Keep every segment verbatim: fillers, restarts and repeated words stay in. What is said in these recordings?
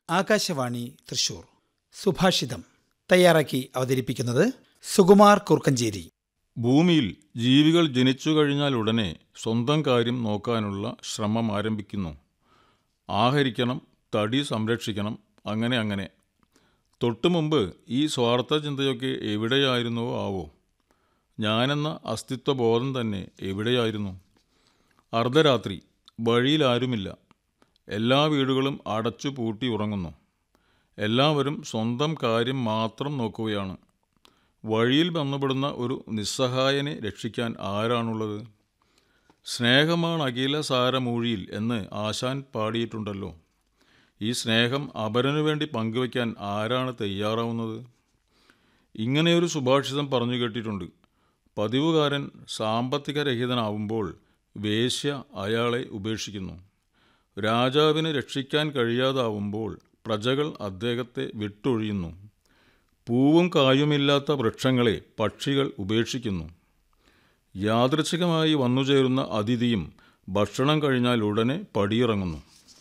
ആകാശവാണി തൃശൂർ. സുഭാഷിതം തയ്യാറാക്കി അവതരിപ്പിക്കുന്നത് സുകുമാർ കുർക്കഞ്ചേരി. ഭൂമിയിൽ ജീവികൾ ജനിച്ചു കഴിഞ്ഞാൽ ഉടനെ സ്വന്തം കാര്യം നോക്കാനുള്ള ശ്രമം ആരംഭിക്കുന്നു. ആഹരിക്കണം, തടി സംരക്ഷിക്കണം, അങ്ങനെ അങ്ങനെ. തൊട്ടു മുമ്പ് ഈ സ്വാർത്ഥ ചിന്തയൊക്കെ എവിടെയായിരുന്നുവോ ആവോ? ഞാനെന്ന അസ്തിത്വബോധം തന്നെ എവിടെയായിരുന്നു? അർദ്ധരാത്രി, വഴിയിലാരുമില്ല. എല്ലാ വീടുകളും അടച്ചു പൂട്ടി ഉറങ്ങുന്നു. എല്ലാവരും സ്വന്തം കാര്യം മാത്രം നോക്കുകയാണ്. വഴിയിൽ വന്നുപെടുന്ന ഒരു നിസ്സഹായനെ രക്ഷിക്കാൻ ആരാണുള്ളത്? സ്നേഹമാണ് അഖില സാരമൂഴിയിൽ എന്ന് ആശാൻ പാടിയിട്ടുണ്ടല്ലോ. ഈ സ്നേഹം അപരനു വേണ്ടി പങ്കുവയ്ക്കാൻ ആരാണ് തയ്യാറാവുന്നത്? ഇങ്ങനെയൊരു സുഭാഷിതം പറഞ്ഞു കേട്ടിട്ടുണ്ട്. പതിവുകാരൻ സാമ്പത്തികരഹിതനാവുമ്പോൾ വേശ്യ അയാളെ ഉപേക്ഷിക്കുന്നു. രാജാവിന് രക്ഷിക്കാൻ കഴിയാതാവുമ്പോൾ പ്രജകൾ അദ്ദേഹത്തെ വിട്ടൊഴിയുന്നു. പൂവും കായുമില്ലാത്ത വൃക്ഷങ്ങളെ പക്ഷികൾ ഉപേക്ഷിക്കുന്നു. യാദൃച്ഛികമായി വന്നുചേരുന്ന അതിഥിയും ഭക്ഷണം കഴിഞ്ഞാൽ ഉടനെ പടിയിറങ്ങുന്നു.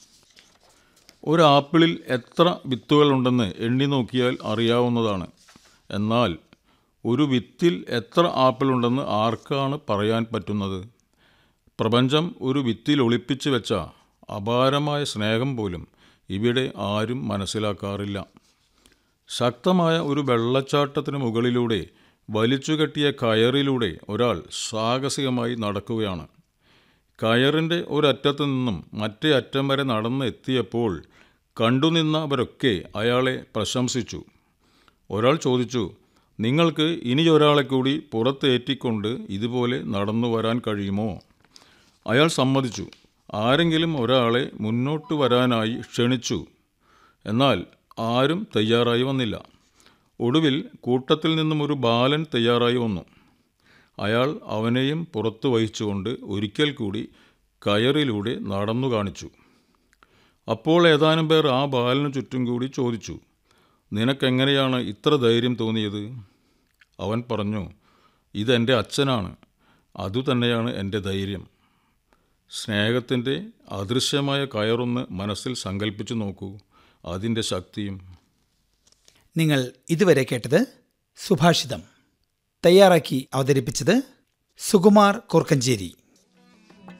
ഒരാപ്പിളിൽ എത്ര വിത്തുകളുണ്ടെന്ന് എണ്ണി നോക്കിയാൽ അറിയാവുന്നതാണ്. എന്നാൽ ഒരു വിത്തിൽ എത്ര ആപ്പിളുണ്ടെന്ന് ആർക്കാണ് പറയാൻ പറ്റുന്നത്? പ്രപഞ്ചം ഒരു വിത്തിൽ ഒളിപ്പിച്ചു വെച്ച അപാരമായ സ്നേഹം പോലും ഇവിടെ ആരും മനസ്സിലാക്കാറില്ല. ശക്തമായ ഒരു വെള്ളച്ചാട്ടത്തിന് മുകളിലൂടെ വലിച്ചുകെട്ടിയ കയറിലൂടെ ഒരാൾ സാഹസികമായി നടക്കുകയാണ്. കയറിൻ്റെ ഒരറ്റത്തു നിന്നും മറ്റേ അറ്റം വരെ നടന്ന് എത്തിയപ്പോൾ കണ്ടുനിന്നവരൊക്കെ അയാളെ പ്രശംസിച്ചു. ഒരാൾ ചോദിച്ചു, നിങ്ങൾക്ക് ഇനിയൊരാളെ കൂടി പുറത്തേറ്റിക്കൊണ്ട് ഇതുപോലെ നടന്നു വരാൻ കഴിയുമോ? അയാൾ സമ്മതിച്ചു. ആരെങ്കിലും ഒരാളെ മുന്നോട്ട് വരാനായി ക്ഷണിച്ചു. എന്നാൽ ആരും തയ്യാറായി വന്നില്ല. ഒടുവിൽ കൂട്ടത്തിൽ നിന്നും ഒരു ബാലൻ തയ്യാറായി വന്നു. അയാൾ അവനെയും പുറത്തു വഹിച്ചുകൊണ്ട് ഒരിക്കൽ കൂടി കയറിലൂടെ നടന്നു കാണിച്ചു. അപ്പോൾ ഏതാനും പേർ ആ ബാലനു ചുറ്റും കൂടി ചോദിച്ചു, നിനക്കെങ്ങനെയാണ് ഇത്ര ധൈര്യം തോന്നിയത്? അവൻ പറഞ്ഞു, ഇതെൻ്റെ അച്ഛനാണ്, അതുതന്നെയാണ് എൻ്റെ ധൈര്യം. സ്നേഹത്തിൻ്റെ അദൃശ്യമായ കയറൊന്ന് മനസ്സിൽ സങ്കല്പിച്ചു നോക്കൂ, അതിൻ്റെ ശക്തിയും. നിങ്ങൾ ഇതുവരെ കേട്ടത് സുഭാഷിതം. തയ്യാറാക്കി അവതരിപ്പിച്ചത് സുകുമാർ കുർക്കഞ്ചേരി.